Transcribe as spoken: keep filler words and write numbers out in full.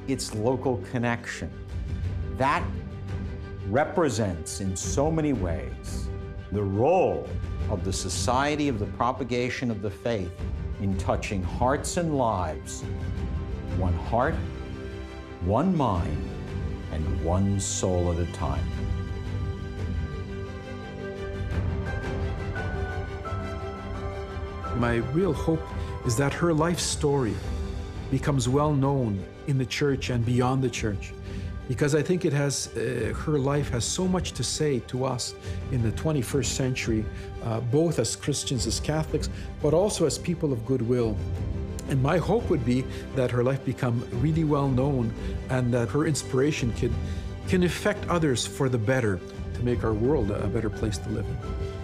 its local connection. That represents in so many ways the role of the Society of the Propagation of the Faith in touching hearts and lives, one heart, one mind, and one soul at a time. My real hope is that her life story becomes well known in the church and beyond the church, because I think it has, uh, her life has so much to say to us in the twenty-first century, uh, both as Christians, as Catholics, but also as people of goodwill. And my hope would be that her life become really well known and that her inspiration can, can affect others for the better, to make our world a better place to live in.